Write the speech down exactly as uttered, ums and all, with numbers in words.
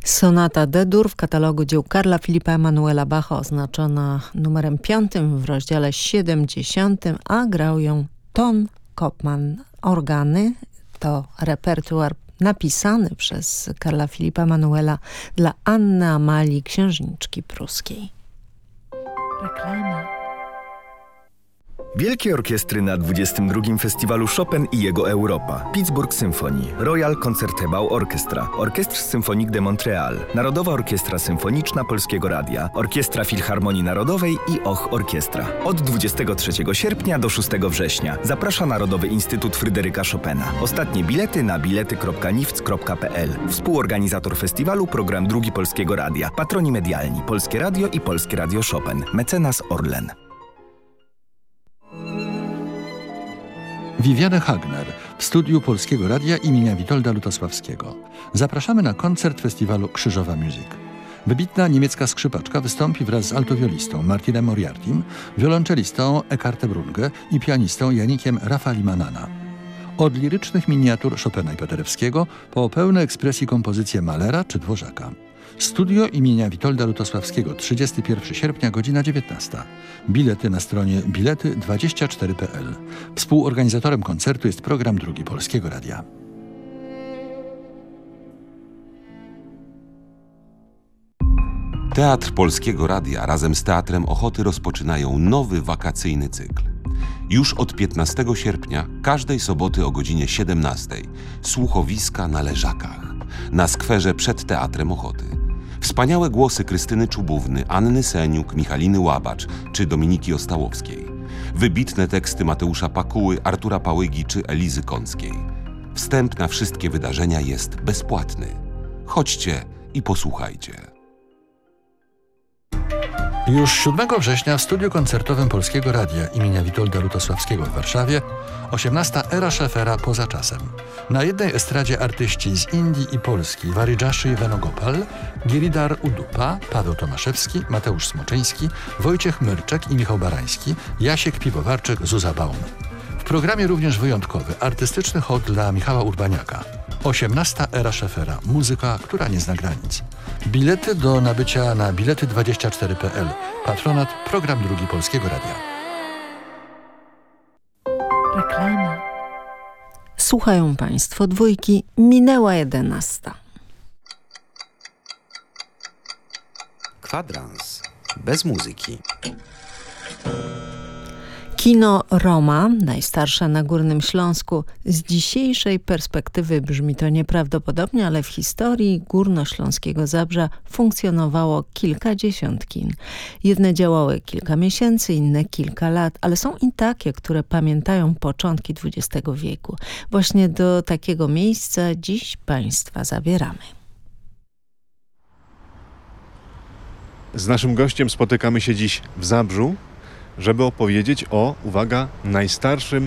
Sonata D-dur w katalogu dzieł Karla Filipa Emanuela Bacha, oznaczona numerem piątym w rozdziale siedemdziesiątym, a grał ją Ton Kopman. Organy to repertuar napisany przez Karla Filipa Emanuela dla Anny Amalii, księżniczki pruskiej. Reklama. Wielkie orkiestry na dwudziestym drugim Festiwalu Chopin i jego Europa. Pittsburgh Symphony, Royal Concertgebouw Orchestra, Orchestre Symphonique de Montréal, Narodowa Orkiestra Symfoniczna Polskiego Radia, Orkiestra Filharmonii Narodowej i Och Orkiestra. Od dwudziestego trzeciego sierpnia do szóstego września. Zaprasza Narodowy Instytut Fryderyka Chopina. Ostatnie bilety na bilety kropka nifc kropka pe el. Współorganizator festiwalu Program Drugi Polskiego Radia. Patroni medialni Polskie Radio i Polskie Radio Chopin. Mecenas Orlen. Viviane Hagner w studiu Polskiego Radia imienia Witolda Lutosławskiego. Zapraszamy na koncert festiwalu Krzyżowa Music. Wybitna niemiecka skrzypaczka wystąpi wraz z altowiolistą Martinem Moriartym, wiolonczelistą Eckartem Runge i pianistą Janikiem Rafalimanana. Od lirycznych miniatur Chopina i Paderewskiego po pełne ekspresji kompozycje Mahlera czy Dworzaka. Studio imienia Witolda Lutosławskiego, trzydziestego pierwszego sierpnia, godzina dziewiętnasta. Bilety na stronie bilety dwadzieścia cztery kropka pe el. Współorganizatorem koncertu jest Program Drugi Polskiego Radia. Teatr Polskiego Radia razem z Teatrem Ochoty rozpoczynają nowy wakacyjny cykl. Już od piętnastego sierpnia, każdej soboty o godzinie siedemnastej, słuchowiska na Leżakach, na skwerze przed Teatrem Ochoty. Wspaniałe głosy Krystyny Czubówny, Anny Seniuk, Michaliny Łabacz czy Dominiki Ostałowskiej. Wybitne teksty Mateusza Pakuły, Artura Pałygi czy Elizy Kąckiej. Wstęp na wszystkie wydarzenia jest bezpłatny. Chodźcie i posłuchajcie. Już siódmego września w studiu koncertowym Polskiego Radia imienia Witolda Lutosławskiego w Warszawie osiemnasta Era Szefera poza czasem. Na jednej estradzie artyści z Indii i Polski Waridżaszy Venugopal, Giridhar Udupa, Paweł Tomaszewski, Mateusz Smoczyński, Wojciech Myrczek i Michał Barański, Jasiek Piwowarczyk, Zuza Baum. W programie również wyjątkowy, artystyczny hołd dla Michała Urbaniaka. osiemnasta Era Szefera. Muzyka, która nie zna granic. Bilety do nabycia na bilety dwadzieścia cztery kropka pe el. Patronat Program Drugi Polskiego Radia. Reklama. Słuchają Państwo dwójki Minęła jedenasta. Kwadrans bez muzyki. Kino Roma, najstarsze na Górnym Śląsku, z dzisiejszej perspektywy brzmi to nieprawdopodobnie, ale w historii Górnośląskiego Zabrza funkcjonowało kilkadziesiąt kin. Jedne działały kilka miesięcy, inne kilka lat, ale są i takie, które pamiętają początki dwudziestego wieku. Właśnie do takiego miejsca dziś Państwa zabieramy. Z naszym gościem spotykamy się dziś w Zabrzu, żeby opowiedzieć o, uwaga, najstarszym